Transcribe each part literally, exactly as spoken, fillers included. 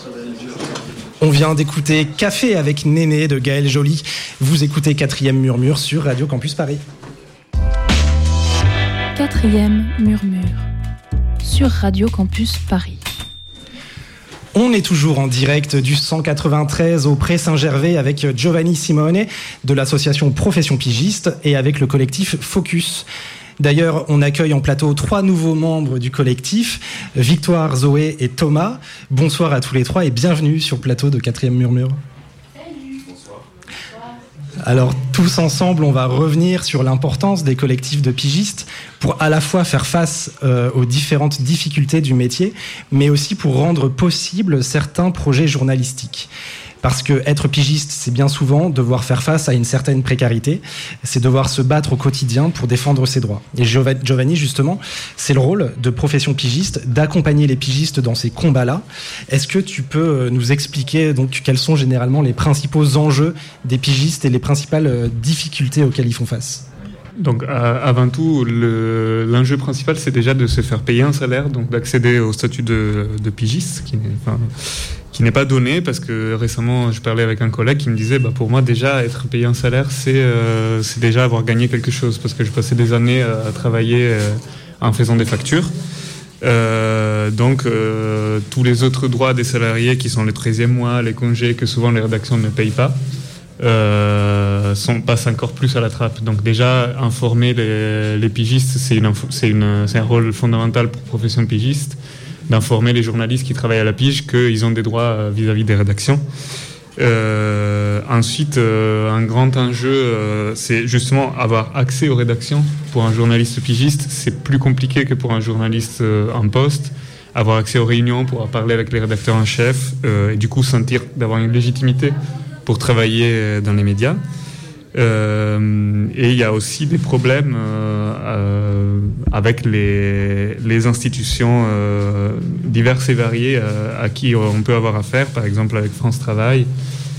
On vient d'écouter Café avec Néné de Gaël Joly. Vous écoutez Quatrième Murmure sur Radio Campus Paris. Quatrième Murmure sur Radio Campus Paris. On est toujours en direct du cent quatre-vingt-treize au Pré Saint-Gervais avec Giovanni Simone de l'association Profession Pigiste et avec le collectif Focus. D'ailleurs, on accueille en plateau trois nouveaux membres du collectif, Victoire, Zoé et Thomas. Bonsoir à tous les trois et bienvenue sur le plateau de Quatrième Murmure. Salut. Bonsoir. Alors, tous ensemble, on va revenir sur l'importance des collectifs de pigistes pour à la fois faire face euh, aux différentes difficultés du métier, mais aussi pour rendre possible certains projets journalistiques. Parce que être pigiste, c'est bien souvent devoir faire face à une certaine précarité, c'est devoir se battre au quotidien pour défendre ses droits. Et Giovanni, justement, c'est le rôle de Profession Pigiste d'accompagner les pigistes dans ces combats-là. Est-ce que tu peux nous expliquer donc quels sont généralement les principaux enjeux des pigistes et les principales difficultés auxquelles ils font face ? Donc, euh, avant tout, le, l'enjeu principal, c'est déjà de se faire payer un salaire, donc d'accéder au statut de, de pigiste, qui n'est, enfin, qui n'est pas donné, parce que récemment, je parlais avec un collègue qui me disait, bah, pour moi, déjà, être payé un salaire, c'est, euh, c'est déjà avoir gagné quelque chose, parce que je passais des années à travailler euh, en faisant des factures. Euh, donc, euh, tous les autres droits des salariés, qui sont les treizième mois, les congés, que souvent les rédactions ne payent pas, Euh, sont, passent encore plus à la trappe. Donc déjà, informer les, les pigistes, c'est, une, c'est, une, c'est un rôle fondamental pour Profession Pigiste, d'informer les journalistes qui travaillent à la pige qu'ils ont des droits vis-à-vis des rédactions. Euh, ensuite, euh, un grand enjeu, euh, c'est justement avoir accès aux rédactions. Pour un journaliste pigiste, c'est plus compliqué que pour un journaliste euh, en poste. Avoir accès aux réunions, pouvoir parler avec les rédacteurs en chef, euh, et du coup sentir d'avoir une légitimité pour travailler dans les médias. Euh, et il y a aussi des problèmes euh, euh, avec les, les institutions euh, diverses et variées euh, à qui on peut avoir affaire, par exemple avec France Travail.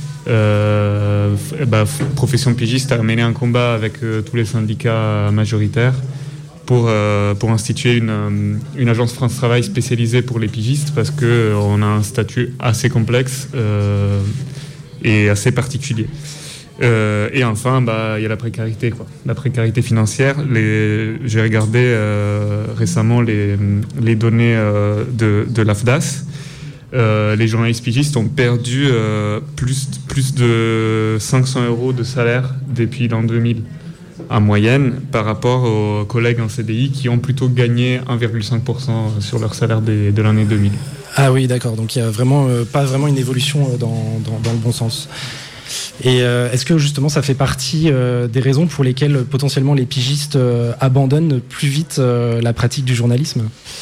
Euh, bah, Profession Pigiste a mené un combat avec euh, tous les syndicats majoritaires pour, euh, pour instituer une, une agence France Travail spécialisée pour les pigistes, parce qu'on a un statut assez complexe euh, et assez particulier. Euh, et enfin, bah, il y a la précarité, quoi. La précarité financière. Les, j'ai regardé euh, récemment les, les données euh, de, de l'A F D A S. Euh, les journalistes pigistes ont perdu euh, plus, plus de cinq cents euros de salaire depuis l'an deux mille, en moyenne, par rapport aux collègues en C D I qui ont plutôt gagné un virgule cinq pour cent sur leur salaire de, de l'année deux mille. Ah oui, d'accord. Donc il n'y a vraiment, euh, pas vraiment une évolution dans, dans, dans le bon sens. Et euh, est-ce que justement ça fait partie euh, des raisons pour lesquelles euh, potentiellement les pigistes euh, abandonnent plus vite euh, la pratique du journalisme ?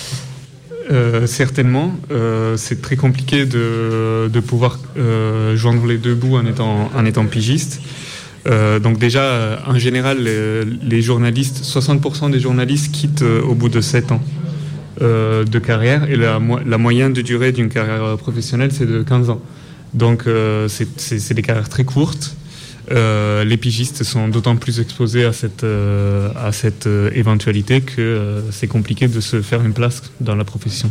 Euh, certainement. Euh, c'est très compliqué de, de pouvoir euh, joindre les deux bouts en étant, en étant pigiste. Euh, donc déjà, en général, les, les journalistes, soixante pour cent des journalistes quittent euh, au bout de sept ans euh, de carrière, et la, la moyenne de durée d'une carrière professionnelle, c'est de quinze ans. Donc euh, c'est, c'est, c'est des carrières très courtes. Euh, les pigistes sont d'autant plus exposés à cette, euh, à cette euh, éventualité que euh, c'est compliqué de se faire une place dans la profession.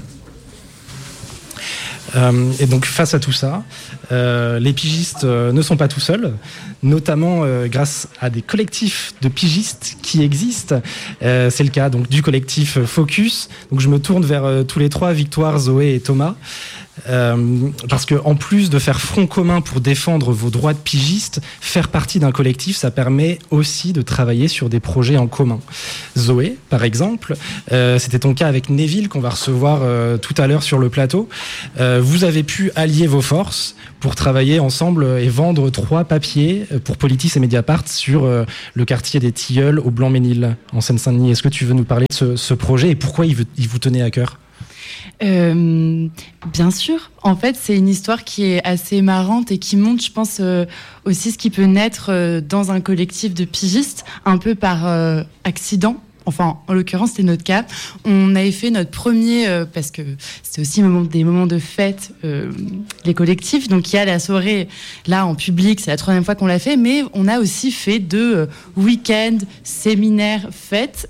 Euh, et donc face à tout ça, euh, les pigistes euh, ne sont pas tout seuls, notamment euh, grâce à des collectifs de pigistes qui existent. Euh, c'est le cas donc du collectif Focus. Donc je me tourne vers euh, tous les trois, Victoire, Zoé et Thomas. Euh, parce que en plus de faire front commun pour défendre vos droits de pigistes, faire partie d'un collectif, ça permet aussi de travailler sur des projets en commun. Zoé, par exemple, euh, c'était ton cas avec Neville qu'on va recevoir euh, tout à l'heure sur le plateau. Euh, vous avez pu allier vos forces pour travailler ensemble et vendre trois papiers pour Politis et Mediapart sur euh, le quartier des Tilleuls au Blanc-Ménil en Seine-Saint-Denis. Est-ce que tu veux nous parler de ce, ce projet et pourquoi il, veut, il vous tenait à cœur ? Euh, bien sûr. En fait, c'est une histoire qui est assez marrante et qui montre, je pense, euh, aussi ce qui peut naître euh, dans un collectif de pigistes, un peu par euh, accident. enfin, en l'occurrence, c'était notre cas. On avait fait notre premier, euh, parce que c'était aussi moment, des moments de fête, euh, les collectifs. Donc, il y a la soirée, là, en public, c'est la troisième fois qu'on l'a fait, mais on a aussi fait deux euh, week-ends, séminaires, fêtes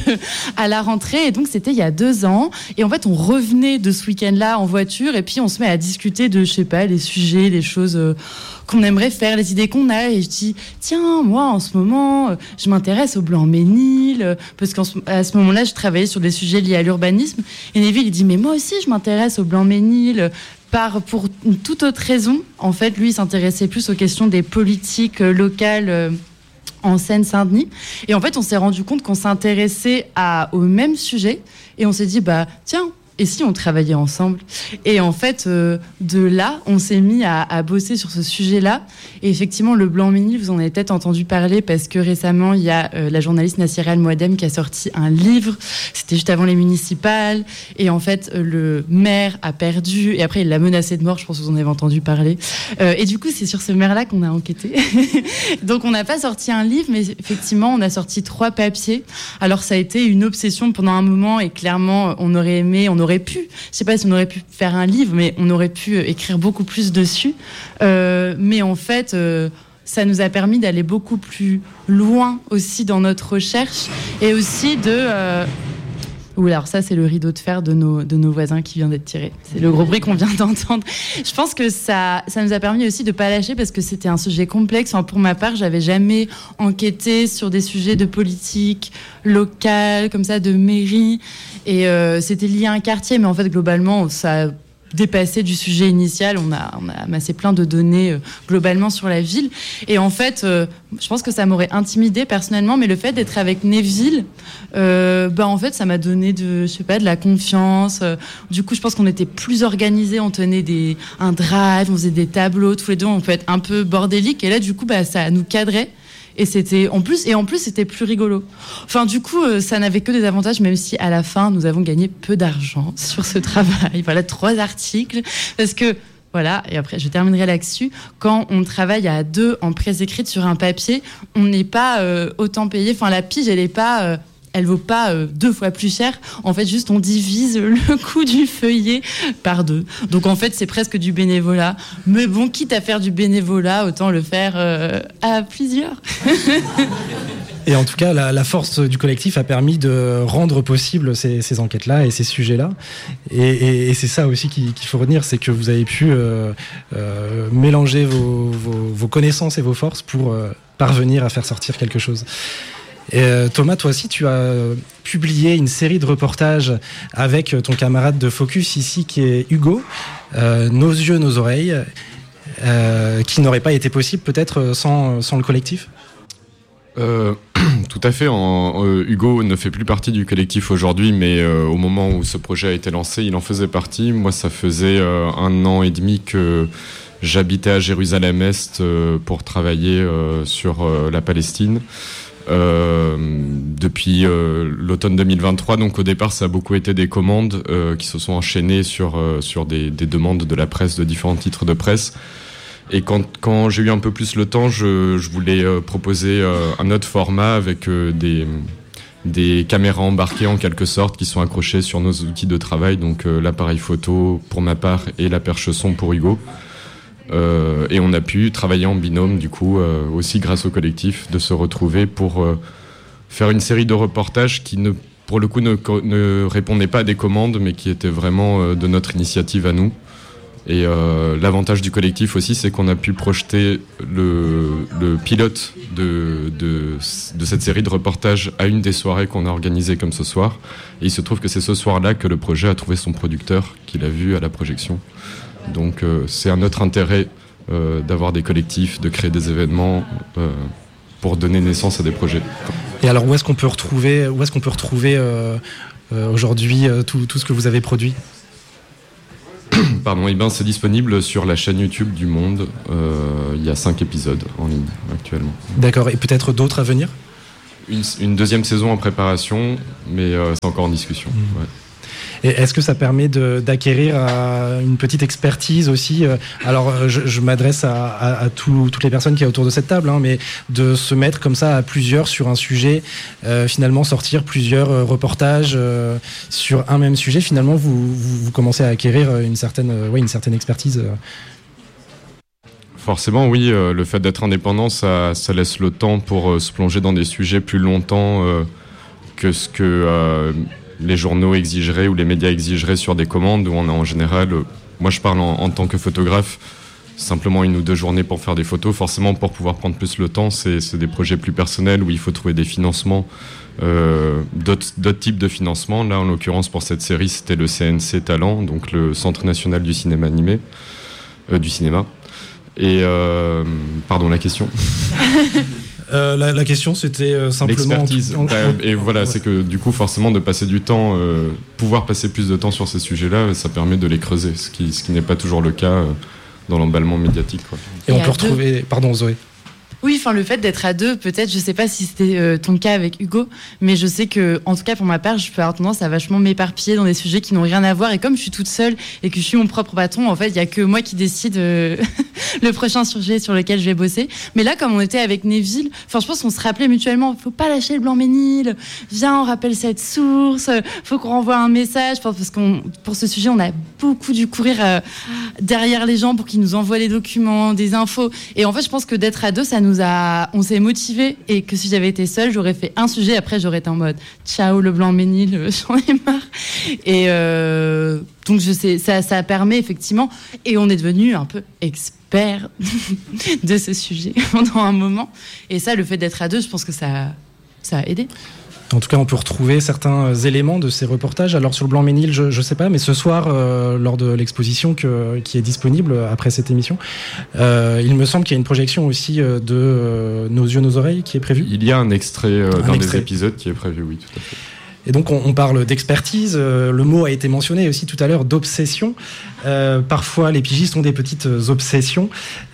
à la rentrée. Et donc, c'était il y a deux ans. Et en fait, on revenait de ce week-end-là en voiture, et puis on se met à discuter de, je sais pas, les sujets, les choses euh, qu'on aimerait faire, les idées qu'on a. Et je dis, tiens, moi, en ce moment, euh, je m'intéresse au Blanc-Ménil, euh, parce qu'à ce moment-là, je travaillais sur des sujets liés à l'urbanisme. Et Neville, il dit, mais moi aussi, je m'intéresse au Blanc-Ménil, par, pour une toute autre raison. En fait, lui, il s'intéressait plus aux questions des politiques euh, locales euh, en Seine-Saint-Denis. Et en fait, on s'est rendu compte qu'on s'intéressait à, au même sujet. Et on s'est dit, bah, tiens, et si on travaillait ensemble? Et en fait, euh, de là, on s'est mis à, à bosser sur ce sujet-là. Et effectivement, le Blanc-Ménil, vous en avez peut-être entendu parler parce que récemment, il y a euh, la journaliste Nassira El Mouadem qui a sorti un livre. C'était juste avant les municipales. Et en fait, euh, le maire a perdu. Et après, il l'a menacé de mort. Je pense que vous en avez entendu parler. Euh, et du coup, c'est sur ce maire-là qu'on a enquêté. Donc, on n'a pas sorti un livre, mais effectivement, on a sorti trois papiers. Alors, ça a été une obsession pendant un moment. Et clairement, on aurait aimé, on aurait aurait pu, je sais pas si on aurait pu faire un livre, mais on aurait pu écrire beaucoup plus dessus. Euh, mais en fait, euh, ça nous a permis d'aller beaucoup plus loin aussi dans notre recherche et aussi de... Euh... Ouh, alors ça, c'est le rideau de fer de nos, de nos voisins qui vient d'être tiré. C'est le gros bruit qu'on vient d'entendre. Je pense que ça, ça nous a permis aussi de pas lâcher parce que c'était un sujet complexe. Enfin, pour ma part, j'avais jamais enquêté sur des sujets de politique locale, comme ça, de mairie. Et euh, c'était lié à un quartier, mais en fait, globalement, ça a dépassé du sujet initial. On a, on a amassé plein de données euh, globalement sur la ville. Et en fait, euh, je pense que ça m'aurait intimidée personnellement, mais le fait d'être avec Neville, euh, bah en fait, ça m'a donné de, je sais pas, de la confiance. Euh, du coup, je pense qu'on était plus organisés. On tenait des, un drive, on faisait des tableaux. Tous les deux, on peut être un peu bordélique. Et là, du coup, bah, ça nous cadrait. Et c'était en plus et en plus c'était plus rigolo. Enfin du coup euh, ça n'avait que des avantages, même si à la fin nous avons gagné peu d'argent sur ce travail. Voilà, trois articles parce que voilà, et après je terminerai là-dessus. Quand on travaille à deux en presse écrite sur un papier, on n'est pas euh, autant payé. Enfin la pige elle est pas euh, elle vaut pas euh, deux fois plus cher. En fait, juste on divise le coût du feuillet par deux. Donc en fait, c'est presque du bénévolat. Mais bon, quitte à faire du bénévolat, autant le faire euh, à plusieurs. Et en tout cas, la, la force du collectif a permis de rendre possible ces, ces enquêtes-là et ces sujets-là. Et, et, et c'est ça aussi qu'il, qu'il faut retenir, c'est que vous avez pu euh, euh, mélanger vos, vos, vos connaissances et vos forces pour euh, parvenir à faire sortir quelque chose. Et euh, Thomas, toi aussi, tu as publié une série de reportages avec ton camarade de Focus ici, qui est Hugo, euh, Nos yeux, nos oreilles, euh, qui n'aurait pas été possible peut-être sans, sans le collectif. Euh, tout à fait. En, euh, Hugo ne fait plus partie du collectif aujourd'hui, mais euh, au moment où ce projet a été lancé, il en faisait partie. Moi, ça faisait euh, un an et demi que j'habitais à Jérusalem-Est euh, pour travailler euh, sur euh, la Palestine. Euh, depuis euh, l'automne deux mille vingt-trois, donc au départ ça a beaucoup été des commandes euh, qui se sont enchaînées sur, euh, sur des, des demandes de la presse, de différents titres de presse. Et quand, quand j'ai eu un peu plus le temps, je, je voulais euh, proposer euh, un autre format avec euh, des, des caméras embarquées en quelque sorte qui sont accrochées sur nos outils de travail, donc euh, l'appareil photo pour ma part et la perche son pour Hugo. Euh, et on a pu travailler en binôme du coup euh, aussi grâce au collectif, de se retrouver pour euh, faire une série de reportages qui ne, pour le coup ne, ne répondaient pas à des commandes mais qui étaient vraiment euh, de notre initiative à nous. Et euh, l'avantage du collectif aussi, c'est qu'on a pu projeter le, le pilote de, de, de cette série de reportages à une des soirées qu'on a organisées comme ce soir. Et il se trouve que c'est ce soir-là que le projet a trouvé son producteur, qu'il a vu à la projection. Donc euh, c'est un autre intérêt euh, d'avoir des collectifs, de créer des événements euh, pour donner naissance à des projets. Et alors où est-ce qu'on peut retrouver, où est-ce qu'on peut retrouver euh, euh, aujourd'hui euh, tout, tout ce que vous avez produit ? Pardon, et ben c'est disponible sur la chaîne YouTube du Monde. Euh, il y a cinq épisodes en ligne actuellement. D'accord, et peut-être d'autres à venir ? Une, une deuxième saison en préparation, mais euh, c'est encore en discussion. Mmh. Ouais. Et est-ce que ça permet de, d'acquérir euh, une petite expertise aussi euh, Alors, je, je m'adresse à, à, à tout, toutes les personnes qui sont autour de cette table, hein, mais de se mettre comme ça à plusieurs sur un sujet, euh, finalement sortir plusieurs euh, reportages euh, sur un même sujet, finalement, vous, vous, vous commencez à acquérir une certaine, euh, ouais, une certaine expertise. Euh. Forcément, oui. Euh, le fait d'être indépendant, ça, ça laisse le temps pour euh, se plonger dans des sujets plus longtemps euh, que ce que euh, les journaux exigeraient ou les médias exigeraient sur des commandes où on a en général, euh, moi je parle en, en tant que photographe, simplement une ou deux journées pour faire des photos. Forcément, pour pouvoir prendre plus le temps, c'est, c'est des projets plus personnels où il faut trouver des financements, euh, d'autres, d'autres types de financements. Là, en l'occurrence, pour cette série, c'était le C N C Talent, donc le Centre national du cinéma animé, euh, du cinéma. Et euh, pardon, la question. Euh, la, la question, c'était euh, simplement... L'expertise. En... Et voilà, ouais. C'est que du coup, forcément, de passer du temps, euh, pouvoir passer plus de temps sur ces sujets-là, ça permet de les creuser, ce qui, ce qui n'est pas toujours le cas euh, dans l'emballement médiatique, quoi. Et, Et on peut deux... retrouver... Pardon, Zoé. Oui, enfin le fait d'être à deux, peut-être, je sais pas si c'était euh, ton cas avec Hugo, mais je sais que, en tout cas pour ma part, je peux avoir tendance à vachement m'éparpiller dans des sujets qui n'ont rien à voir. Et comme je suis toute seule et que je suis mon propre patron, en fait, il y a que moi qui décide euh, le prochain sujet sur lequel je vais bosser. Mais là, comme on était avec Neville, enfin, je pense qu'on se rappelait mutuellement, faut pas lâcher le Blanc-Ménil. Viens, on rappelle cette source. Faut qu'on renvoie un message, parce qu'on, pour ce sujet, on a beaucoup dû courir euh, derrière les gens pour qu'ils nous envoient les documents, des infos. Et en fait, je pense que d'être à deux, ça nous a, on s'est motivés, et que si j'avais été seule, j'aurais fait un sujet, après j'aurais été en mode ciao le Blanc-Ménil, j'en ai marre. Et euh, donc je sais, ça, ça permet effectivement, et on est devenu un peu expert de ce sujet pendant un moment. Et ça, le fait d'être à deux, je pense que ça, ça a aidé. En tout cas, on peut retrouver certains éléments de ces reportages. Alors sur le Blanc-Ménil, je ne sais pas, mais ce soir, euh, lors de l'exposition que, qui est disponible après cette émission, euh, il me semble qu'il y a une projection aussi de euh, Nos yeux, nos oreilles qui est prévue. Il y a un extrait euh, un d'un extrait. des épisodes qui est prévu, oui, tout à fait. Et donc on, on parle d'expertise, euh, le mot a été mentionné aussi tout à l'heure, d'obsession. Euh, parfois les pigistes ont des petites obsessions.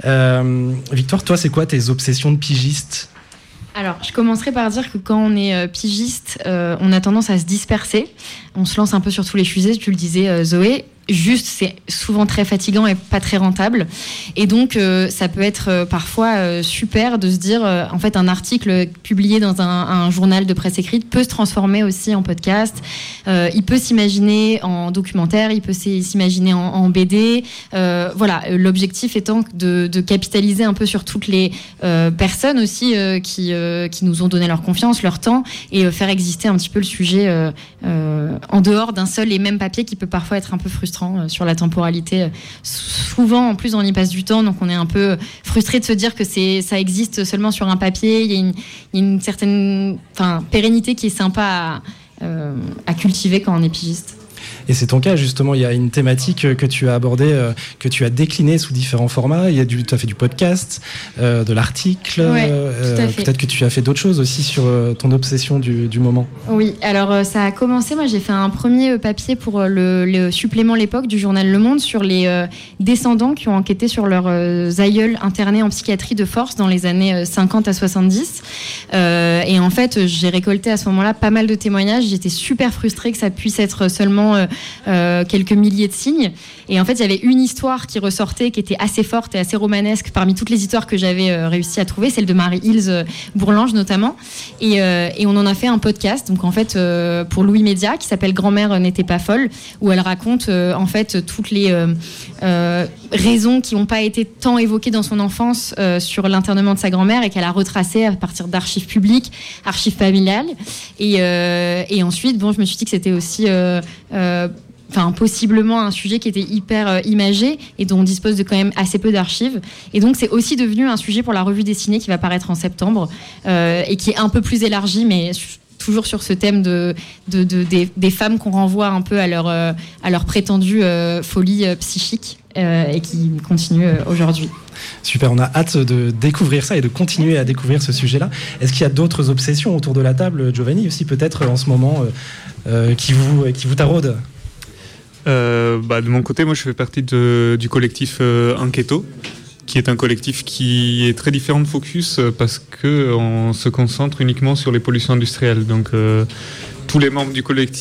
Euh, Victoire, toi c'est quoi tes obsessions de pigiste ? Alors, je commencerai par dire que quand on est euh, pigiste, euh, on a tendance à se disperser. On se lance un peu sur tous les fusées, tu le disais, euh, Zoé. Juste, c'est souvent très fatigant et pas très rentable. Et donc, euh, ça peut être euh, parfois euh, super de se dire, euh, en fait, un article publié dans un, un journal de presse écrite peut se transformer aussi en podcast. Euh, il peut s'imaginer en documentaire, il peut s'imaginer en, en B D. Euh, voilà, l'objectif étant de, de capitaliser un peu sur toutes les euh, personnes aussi euh, qui, euh, qui nous ont donné leur confiance, leur temps, et euh, faire exister un petit peu le sujet euh, euh, en dehors d'un seul et même papier qui peut parfois être un peu frustrant sur la temporalité. Souvent, en plus, on y passe du temps, donc on est un peu frustré de se dire que c'est, ça existe seulement sur un papier. Il y a une, il y a une certaine enfin, pérennité qui est sympa à, euh, à cultiver quand on est pigiste. Et c'est ton cas, justement, il y a une thématique que tu as abordée, euh, que tu as déclinée sous différents formats. Il y a du, tu as fait du podcast, euh, de l'article. Ouais, euh, tout à fait. Peut-être que tu as fait d'autres choses aussi sur euh, ton obsession du, du moment. Oui, alors euh, ça a commencé, moi j'ai fait un premier papier pour euh, le, le supplément L'Époque du journal Le Monde sur les euh, descendants qui ont enquêté sur leurs euh, aïeuls internés en psychiatrie de force dans les années euh, cinquante à soixante-dix. Euh, et en fait, j'ai récolté à ce moment-là pas mal de témoignages. J'étais super frustrée que ça puisse être seulement euh, Euh, quelques milliers de signes. Et en fait, il y avait une histoire qui ressortait, qui était assez forte et assez romanesque parmi toutes les histoires que j'avais euh, réussi à trouver, celle de Marie-Ilse euh, Bourlange notamment. Et, euh, et on en a fait un podcast, donc en fait, euh, pour Louis Média, qui s'appelle Grand-mère n'était pas folle, où elle raconte euh, en fait toutes les euh, euh, raisons qui n'ont pas été tant évoquées dans son enfance euh, sur l'internement de sa grand-mère, et qu'elle a retracé à partir d'archives publiques, archives familiales. Et, euh, et ensuite, bon, je me suis dit que c'était aussi euh, euh, Enfin, possiblement un sujet qui était hyper euh, imagé et dont on dispose de quand même assez peu d'archives. Et donc, c'est aussi devenu un sujet pour la revue dessinée qui va paraître en septembre euh, et qui est un peu plus élargi, mais toujours sur ce thème de, de, de, des, des femmes qu'on renvoie un peu à leur, euh, à leur prétendue euh, folie euh, psychique euh, et qui continue euh, aujourd'hui. Super, on a hâte de découvrir ça et de continuer à découvrir ce sujet-là. Est-ce qu'il y a d'autres obsessions autour de la table, Giovanni, aussi peut-être en ce moment, euh, euh, qui vous, qui vous taraudent ? Euh, bah, de mon côté, moi je fais partie de, du collectif euh, Enquêto, qui est un collectif qui est très différent de Focus euh, parce qu'on se concentre uniquement sur les pollutions industrielles. Donc euh, tous les membres du collectif